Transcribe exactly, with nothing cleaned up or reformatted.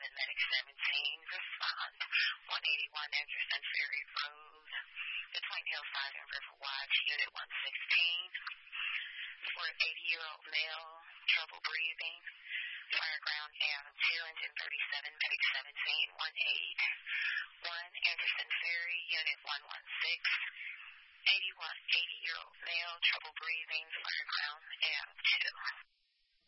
and Medic seventeen, respond. one eighty-one Anderson Ferry Road, between Hillside and River Watch, Unit one sixteen. For an eighty-year-old male, trouble breathing. Fireground down two, engine thirty-seven, Medic seventeen, one eight. one Anderson Ferry, Unit one one six. eighty-one, eighty-year-old male, trouble breathing, fireground down two.